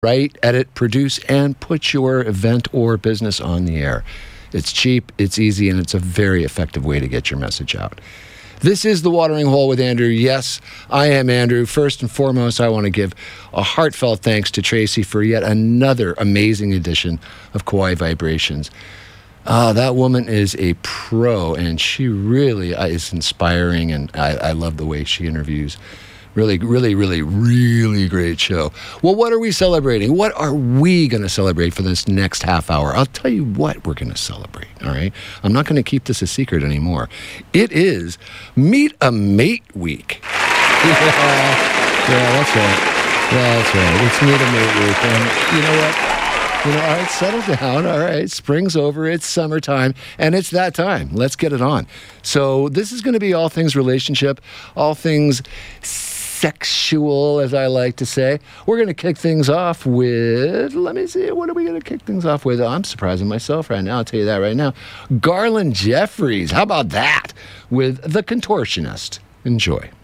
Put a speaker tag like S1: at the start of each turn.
S1: write, edit, produce, and put your event or business on the air. It's cheap, it's easy, and it's a very effective way to get your message out. This is The Watering Hole with Andrew. Yes, I am Andrew. First and foremost, I want to give a heartfelt thanks to Tracy for yet another amazing edition of Kauai Vibrations. That woman is a pro, and she really is inspiring, and I love the way she interviews. Really, really, really, really great show. Well, what are we celebrating? What are we going to celebrate for this next half hour? I'll tell you what we're going to celebrate, all right? I'm not going to keep this a secret anymore. It is Meet a Mate Week. Yeah, that's right. That's right. It's Meet a Mate Week. And you know what? All right, settle down. All right, spring's over. It's summertime, and it's that time. Let's get it on. So this is going to be all things relationship, all things sexual, as I like to say. We're going to kick things off with, let me see, what are we going to kick things off with? Oh, I'm surprising myself right now. I'll tell you that right now. Garland Jeffries. How about that? With The Contortionist. Enjoy.